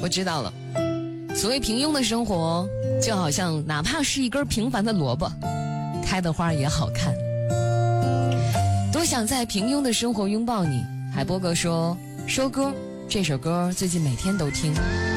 我知道了，所谓平庸的生活，就好像哪怕是一根平凡的萝卜，开的花也好看。多想在平庸的生活拥抱你。海波哥说，收歌，这首歌最近每天都听。